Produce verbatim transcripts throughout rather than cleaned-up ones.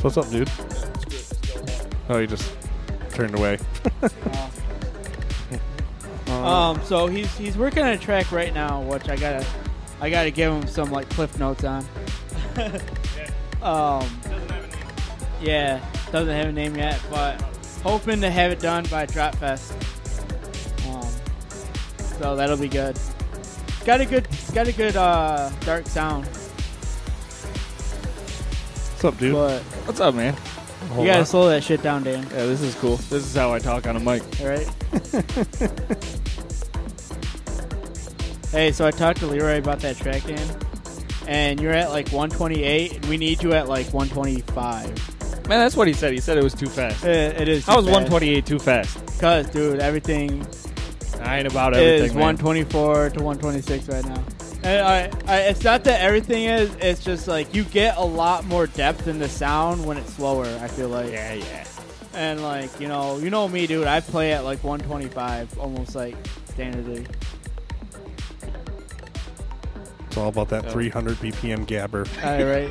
What's up, dude? Oh, you just turned away. um, um, so he's he's working on a track right now, which I gotta I gotta give him some like cliff notes on. um, yeah, doesn't have a name yet, but hoping to have it done by Drop Fest. Um, so that'll be good. It's got a good, it's got a good uh, dark sound. What's up, dude? But What's up, man? you gotta slow that shit down, Dan. Yeah, this is cool. This is how I talk on a mic. All right. Hey, so I talked to Leroy about that track, Dan, and you're at like one twenty-eight, and we need you at like one twenty-five. Man, that's what he said. He said it was too fast. It, it is. How was one twenty-eight too fast? Because, dude, everything I ain't about everything, is man. one twenty-four to one twenty-six right now. And I, I, it's not that everything is. It's just like you get a lot more depth in the sound when it's slower. I feel like. Yeah, yeah. And like you know, you know me, dude. I play at like one twenty-five, almost like standardly. It's all about that three hundred B P M gabber. All right.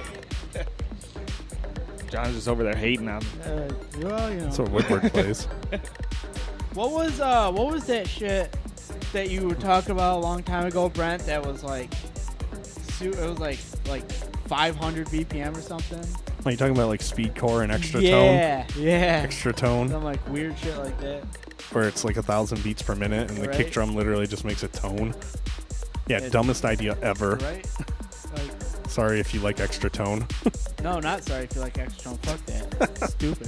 John's just over there hating on me. Uh, well, you know. That's what Woodward plays. What was uh what was that shit that you were talking about a long time ago, Brent? That was like, su- it was like like five hundred B P M or something. Are you talking about like speed core and extra yeah, tone? Yeah, yeah. Extra tone, Some like weird shit like that. where it's like a thousand beats per minute, and the Right. kick drum literally just makes a tone. Yeah, It- dumbest idea ever. Right? Like, Sorry if you like extra tone. no, not sorry if you like extra tone. Fuck that. Stupid.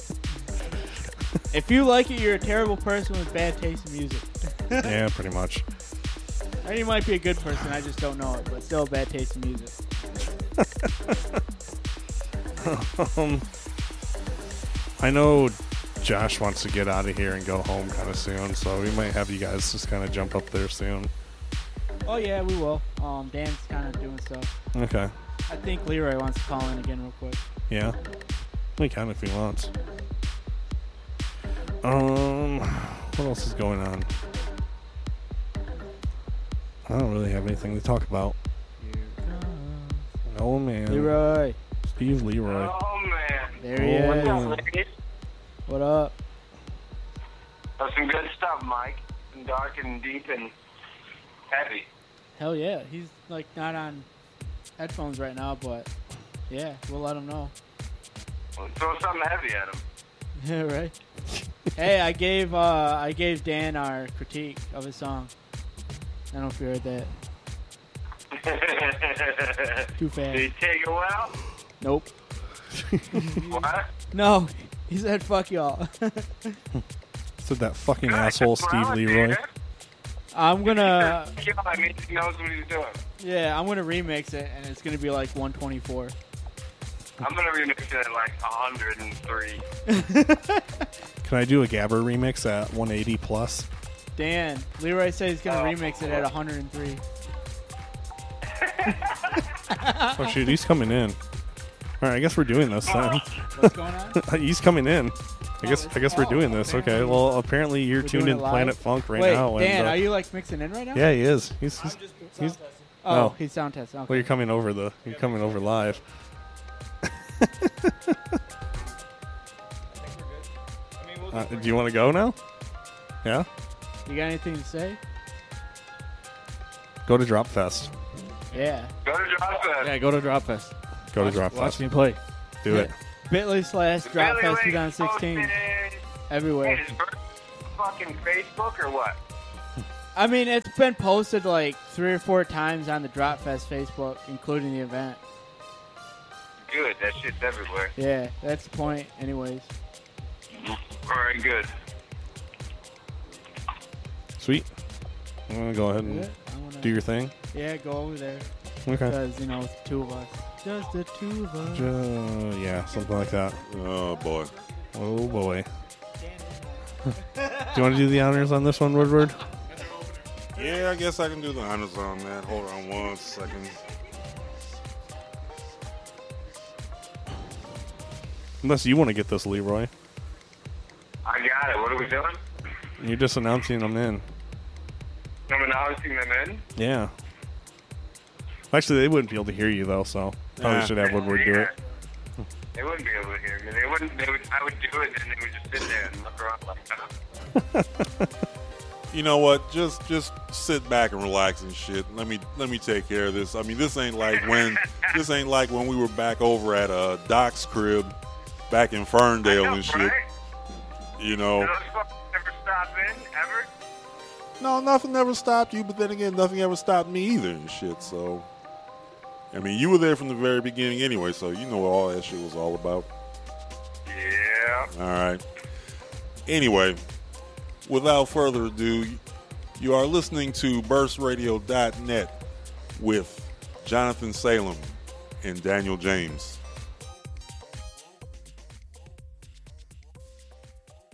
If you like it, you're a terrible person with bad taste in music. Yeah, pretty much. Or you might be a good person, I just don't know it, but still bad taste in music. um, I know Josh wants to get out of here and go home kind of soon, so we might have you guys just kind of jump up there soon. Oh yeah, we will. Um, Dan's kind of doing stuff. Okay. I think Leroy wants to call in again real quick. Yeah. We can if he wants. Um, what else is going on? I don't really have anything to talk about. Here comes Oh man. Leroy. Steve Leroy. Oh, man. There he Oh, is. man. What's up, ladies? What up? That's some good stuff, Mike. And dark and deep and heavy. Hell yeah. He's like not on headphones right now, but yeah, we'll let him know. Well, throw something heavy at him. Yeah, right. Hey, I gave uh, I gave Dan our critique of his song. I don't know if you heard that. Too fast. Did he take it well? Nope. What? No, he said fuck y'all. Said that fucking Good, asshole that's Steve wrong, Leroy. dude. I'm gonna Yeah, I mean, he knows what he's doing. yeah, I'm gonna remix it, and it's gonna be like one twenty-four. I'm going to remix it at like one hundred three. Can I do a Gabber remix at one eighty plus? Dan, Leroy says he's gonna Oh. remix it at one hundred three. Oh shoot, he's coming in. All right, I guess we're doing this then. What's going on? He's coming in. I guess I guess we're doing this. Okay. Well, apparently you're We're tuned doing in it live? Planet Funk right Wait, now. Dan, and, uh, are you like mixing in right now? Yeah, he is. He's. he's, he's Oh, oh. he's sound testing. Okay. well, you're coming over the. You're coming over live. Uh, do you want to go now? Yeah. You got anything to say? Go to Drop Fest. Yeah. Go to Drop Fest. Yeah, go to Drop Fest. Go watch, to Drop Watch Fest. me play. Do it. Bitly slash Drop Billy Fest Lee twenty sixteen. posted Everywhere. his birth- fucking Facebook or what? I mean, it's been posted like three or four times on the Drop Fest Facebook, including the event. Good, that shit's everywhere. Yeah, that's the point. Anyways. Very good. Sweet. I'm gonna go ahead and Yeah, I wanna- do your thing. Yeah, go over there. Okay. Because, you know, it's the two of us. Just the two of us. Uh, yeah, something like that. Oh, boy. Oh boy. Do you want to do the honors on this one, Woodward? Yeah, I guess I can do the honors on that. Hold on one second. Unless you want to get this, Leroy. I got it. What are we doing? You're just announcing them in. I'm announcing them in. Yeah. Actually, they wouldn't be able to hear you, though, so probably Yeah. should have Woodward do it. They wouldn't be able to hear me. They wouldn't. They would. I would do it, and they would just sit there and look around like that. You know what? Just just sit back and relax and shit. Let me let me take care of this. I mean, this ain't like when this ain't like when we were back over at uh, Doc's crib back in Ferndale know, and shit. right? You know. Do those fuckers ever stop in ever? No, nothing ever stopped you, but then again, nothing ever stopped me either and shit. So, I mean, you were there from the very beginning anyway, so you know what all that shit was all about. Yeah. All right. Anyway, without further ado, you are listening to burst radio dot net with Jonathan Salem and Daniel James.